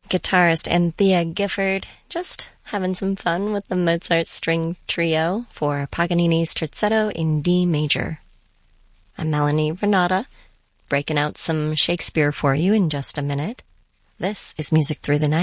guitarist Anthea Gifford, just having some fun with the Mozart String Trio for Paganini's Terzetto in D major. I'm Melanie Renata, breaking out some Shakespeare for you in just a minute. This is Music Through the Night.